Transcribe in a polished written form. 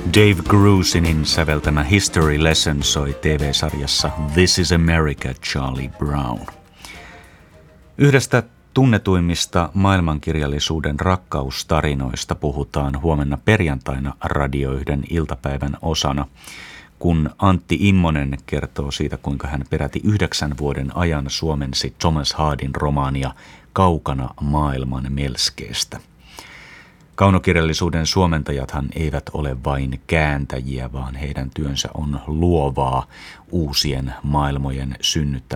Dave Grusinin säveltämä History Lesson soi TV-sarjassa This is America, Charlie Brown. Yhdestä tunnetuimmista maailmankirjallisuuden rakkaustarinoista puhutaan huomenna perjantaina Radio 1 iltapäivän osana, kun Antti Immonen kertoo siitä, kuinka hän peräti 9 vuoden ajan suomensi Thomas Hardin romaania Kaukana maailman melskeestä. Kaunokirjallisuuden suomentajathan eivät ole vain kääntäjiä, vaan heidän työnsä on luovaa uusien maailmojen synnyttämistä.